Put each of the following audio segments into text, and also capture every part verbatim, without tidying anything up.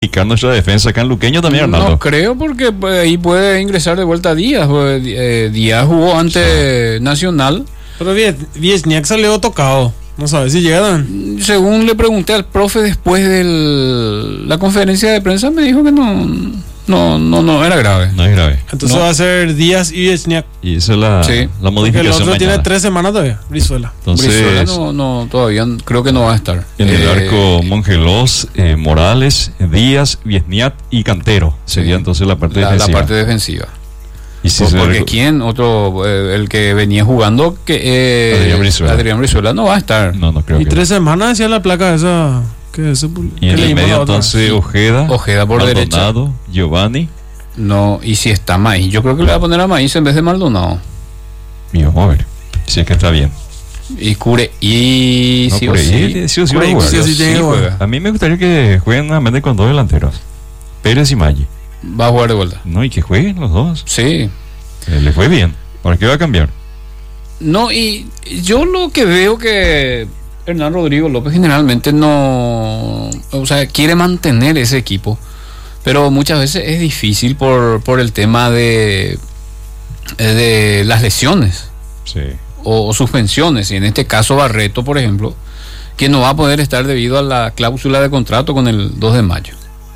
picar nuestra defensa acá en Luqueño también, Arnaldo. No creo, porque pues, ahí puede ingresar de vuelta Díaz. Pues, eh, Díaz jugó ante sí. Nacional. Pero Viesniak salió tocado. No sabes si llegan. Según le pregunté al profe después de la conferencia de prensa, me dijo que no, no, no, no era grave. No es grave. Entonces no. va a ser Díaz y Viesniak. Y esa es la, sí. la modificación. Porque el otro mañana. tiene tres semanas todavía, Brizuela. Entonces, Brizuela no, no, todavía creo que no va a estar. En el eh, arco Mongelos, eh, Morales, Díaz, Viesniak y Cantero. Sería sí. entonces la parte la, defensiva. La parte defensiva. Y si Por, se porque recu- quién, otro, eh, el que venía jugando, que eh, Adrián Brizuela. Adrián Brizuela no va a estar. No, no creo y que tres semanas decía la placa esa. ¿Qué es eso? Y en el medio entonces Ojeda, Ojeda por Maldonado, derecha. Giovanni. No, y si está Maíz, yo creo que le va a poner a Maíz en vez de Maldonado. Y vamos a ver si es que está bien. Y Cure y no, sí, Cure, o sí. y, sí, o sí, Cure, va a jugar. sí, o sí, sí, juega. A mí me gustaría que jueguen nuevamente con dos delanteros, Pérez y Maggi. Va a jugar de vuelta. No, y que jueguen los dos. Sí. Eh, le fue bien. ¿Para qué va a cambiar? No, y yo lo que veo que Hernán Rodrigo López generalmente no, o sea, quiere mantener ese equipo, pero muchas veces es difícil por, por el tema de, de las lesiones Sí. o, o suspensiones, y en este caso Barreto, por ejemplo, que no va a poder estar debido a la cláusula de contrato con el dos de mayo.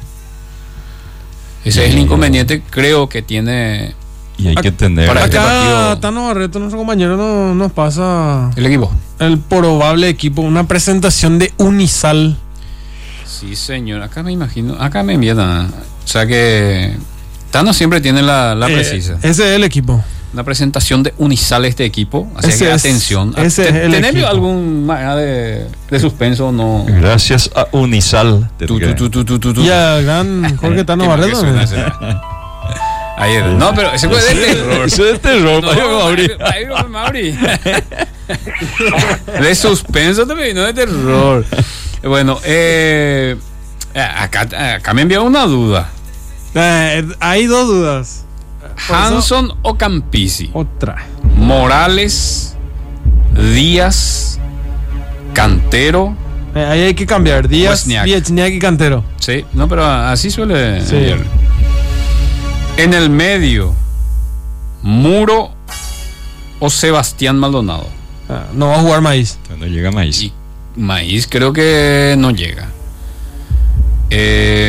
Ese Sí. es el inconveniente, creo que tiene Y hay que entender. Para este Acá partido- Tano Barreto, nuestro compañero, no, nos pasa el equipo. el probable equipo, una presentación de Unisal. Sí, señor. Acá me imagino. Acá me envían. O sea que Tano siempre tiene la, la Eh, precisa. ese es el equipo. Una presentación de Unisal este equipo. Así Ese que es- atención. ese es el ¿Tenés equipo. algún manera de, de suspenso? No. Gracias a Unisal. Tu, tu, tu, tu, tu, tu, tu. Y al gran Jorge Tano Qué mal que Barreto. suena ese. Ahí es. No, pero ese fue de terror. Eso es de terror, No, Mario Mauri. Mauri, Mauri, Mauri. De suspenso también, no de terror. Bueno, eh, acá, acá me envió una duda. Eh, hay dos dudas. Por eso- Hanson o Campisi. Otra. Morales, Díaz, Cantero. Eh, ahí hay que cambiar. Díaz, Wozniak. Viechniak y Cantero. Sí, no, pero así suele. Sí. enviar. En el medio, Muro o Sebastián Maldonado. Ah, no va a jugar Maíz. Cuando llega Maíz. Y Maíz creo que no llega. Eh,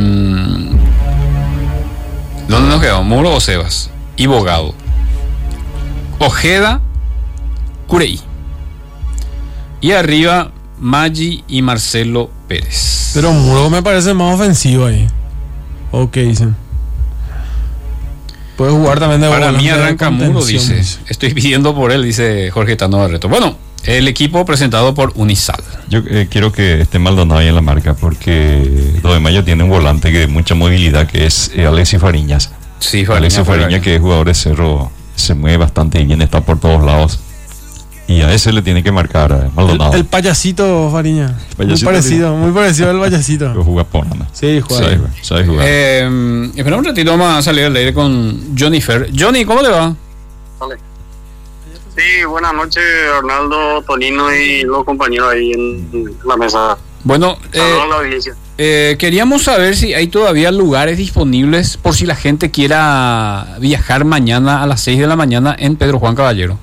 ¿Dónde nos quedamos? ¿Muro o Sebas? Y Bogado. Ojeda, Curey. Y arriba, Maggi y Marcelo Pérez. Pero Muro me parece más ofensivo ahí. ¿O qué dicen? Puede jugar también de Para mí volante de arranca Muro, contención. dice. Estoy pidiendo por él, dice Jorge Tano Barreto. Bueno, el equipo presentado por Unisal. Yo eh, quiero que esté Maldonado ahí en la marca porque dos de mayo tiene un volante que de mucha movilidad que es eh, Alexis Fariñas. Sí, Alexis Fariñas, que es jugador de Cerro, se mueve bastante bien, está por todos lados. Y a ese le tiene que marcar a Maldonado. El, el payasito Fariña. Muy Payasito, parecido, muy parecido al payasito. Pero juega por nada. Sí, juega. Sabe, sabe jugar. Eh, espera un ratito, vamos a salir al aire con Johnny Fer. Johnny, ¿cómo le va? Vale. Sí, buenas noches, Arnaldo, Tonino y los compañeros ahí en la mesa. Bueno, eh, Saludos a la audiencia. eh, queríamos saber si hay todavía lugares disponibles por si la gente quiera viajar mañana a las seis de la mañana en Pedro Juan Caballero.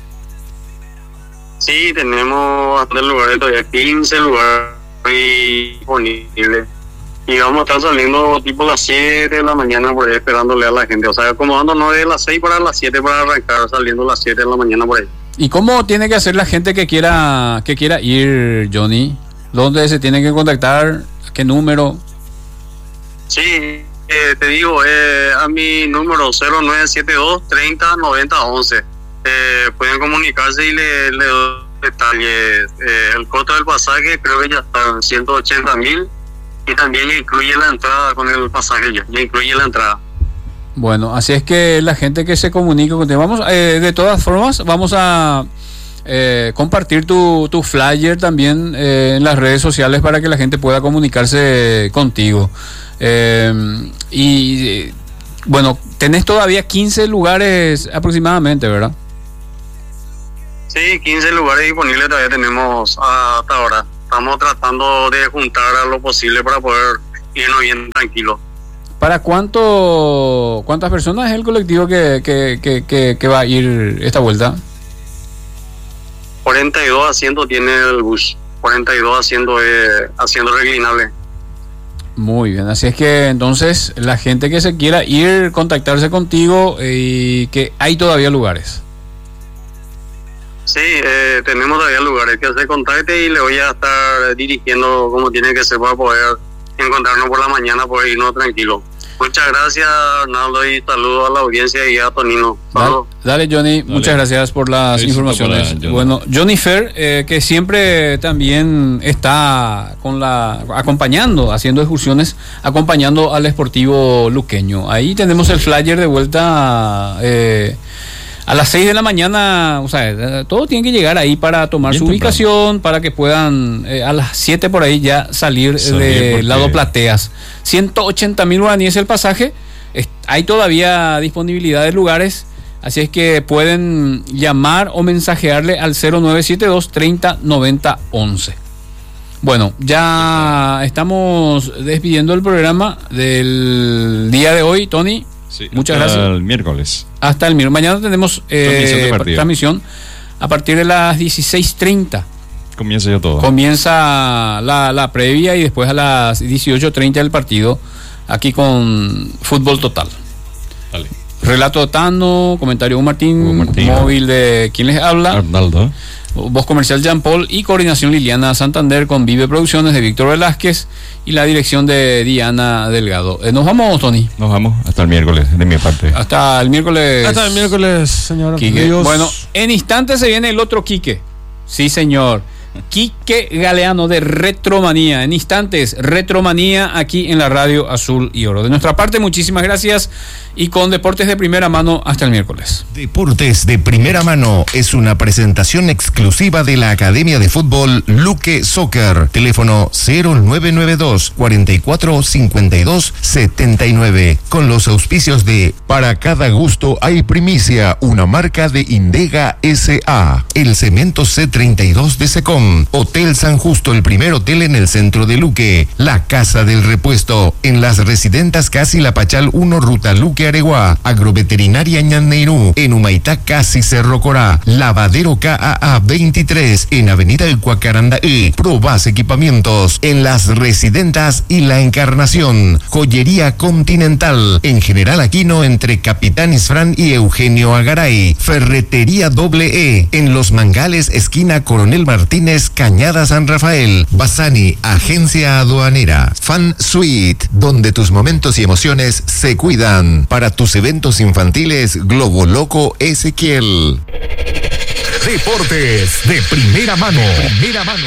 Sí, tenemos bastantes lugares todavía, quince lugares disponibles. Y vamos a estar saliendo tipo las siete de la mañana por ahí esperándole a la gente. O sea, acomodándonos de las seis para las siete para arrancar, saliendo a las siete de la mañana por ahí. ¿Y cómo tiene que hacer la gente que quiera que quiera ir, Johnny? ¿Dónde se tiene que contactar? ¿A qué número? Sí, eh, te digo, eh, a mi número cero nueve siete dos treinta noventa once. Eh, pueden comunicarse y le, le doy detalles. Eh, el costo del pasaje creo que ya está en ciento ochenta mil y también le incluye la entrada con el pasaje ya, le incluye la entrada. Bueno, así es que la gente que se comunique contigo, vamos, eh, de todas formas, vamos a eh, compartir tu, tu flyer también eh, en las redes sociales para que la gente pueda comunicarse contigo. Eh, y eh, bueno, tenés todavía quince lugares aproximadamente, ¿verdad? Sí, quince lugares disponibles todavía tenemos hasta ahora. Estamos tratando de juntar a lo posible para poder irnos bien tranquilos. ¿Para cuánto, cuántas personas es el colectivo que, que, que, que, que va a ir esta vuelta? cuarenta y dos asientos tiene el bus, cuarenta y dos asientos eh, asientos reclinables. Muy bien, así es que entonces la gente que se quiera ir, contactarse contigo y que hay todavía lugares. Sí, eh, tenemos todavía lugares que se contacte y le voy a estar dirigiendo como tiene que ser para poder encontrarnos por la mañana, poder irnos tranquilos. Muchas gracias, Arnaldo, y saludos a la audiencia y a Tonino. Dale, dale, Johnny, dale. Muchas gracias por las Éxito informaciones. Johnny. Bueno, Johnny Fer, eh, que siempre también está con la acompañando, haciendo excursiones, acompañando al Sportivo Luqueño. Ahí tenemos el flyer de vuelta eh, a las seis de la mañana. O sea, todo tiene que llegar ahí para tomar Bien su temprano. ubicación, para que puedan eh, a las siete por ahí ya salir del lado Plateas. ciento ochenta mil guaraníes el pasaje. Hay todavía disponibilidad de lugares, así es que pueden llamar o mensajearle al cero nueve siete dos treinta noventa once. Bueno, ya estamos despidiendo el programa del día de hoy, Tony. Sí, muchas hasta gracias. Hasta el miércoles. Hasta el miércoles. Mañana tenemos eh, transmisión, transmisión a partir de las dieciséis treinta. Comienza ya todo. Comienza la, la previa y después a las dieciocho treinta el partido, aquí con Fútbol Total. Dale. Relato de Tano, comentario de Martín, Martín, móvil de quien les habla, Arnaldo, voz comercial Jean Paul y coordinación Liliana Santander con Vive Producciones de Víctor Velázquez y la dirección de Diana Delgado. Eh, ¿Nos vamos, Tony? Nos vamos hasta el miércoles, de mi parte. Hasta el miércoles. Hasta el miércoles, señor. Bueno, en instantes se viene el otro Quique. Sí, señor. Quique Galeano de Retromanía. En instantes, Retromanía aquí en la Radio Azul y Oro. De nuestra parte, muchísimas gracias y con Deportes de Primera Mano hasta el miércoles. Deportes de Primera Mano es una presentación exclusiva de la Academia de Fútbol Luque Soccer. Teléfono cero nueve nueve dos cuatro cuatro cinco dos siete nueve. Con los auspicios de Para cada gusto hay primicia, una marca de Indega S A. El cemento C treinta y dos de Secom. Hotel San Justo, el primer hotel en el centro de Luque. La Casa del Repuesto. En las Residentas Casi La Pachal uno, Ruta Luque Areguá. Agroveterinaria Ñanneirú. En Humaitá Casi Cerro Corá. Lavadero K A A veintitrés. En Avenida El Cuacaranda E. Probas Equipamientos. En las Residentas y La Encarnación. Joyería Continental. En General Aquino entre Capitán Isfrán y Eugenio Agaray. Ferretería Doble E. En Los Mangales esquina Coronel Martínez Cañada San Rafael. Basani, agencia aduanera. Fan Suite, donde tus momentos y emociones se cuidan. Para tus eventos infantiles, Globo Loco Ezequiel. Deportes de primera mano. Primera mano.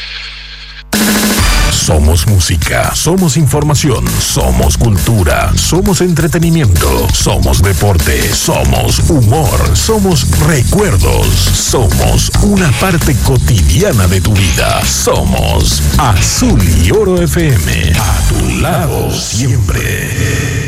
Somos música, somos información, somos cultura, somos entretenimiento, somos deporte, somos humor, somos recuerdos, somos una parte cotidiana de tu vida. Somos Azul y Oro F M, a tu lado siempre.